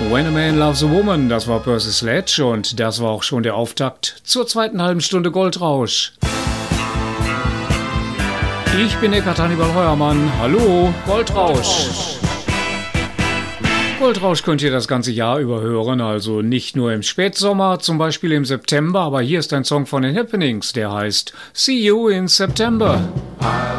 When a Man Loves a Woman, das war Percy Sledge und das war auch schon der Auftakt zur zweiten halben Stunde Goldrausch. Ich bin Eckart Hannibal Heuermann. Hallo, Goldrausch. Goldrausch könnt ihr das ganze Jahr über hören, also nicht nur im Spätsommer, zum Beispiel im September, aber hier ist ein Song von den Happenings, der heißt See You in September.